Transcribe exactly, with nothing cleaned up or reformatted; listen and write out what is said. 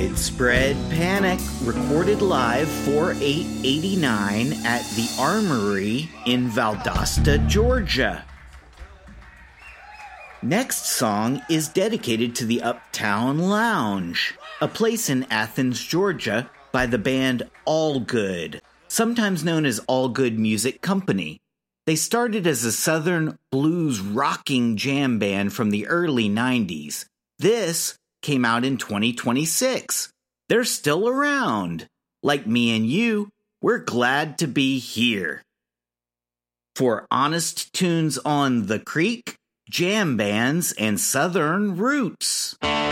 Widespread Panic, recorded live four eight eighty-nine at the Armory in Valdosta, Georgia. Next song is dedicated to the Uptown Lounge, a place in Athens, Georgia, by the band All Good, sometimes known as All Good Music Company. They started as a southern blues rocking jam band from the early nineties. This came out in twenty twenty-six. They're still around. Like me and you, we're glad to be here. For honest tunes on the creek, jam bands, and southern roots.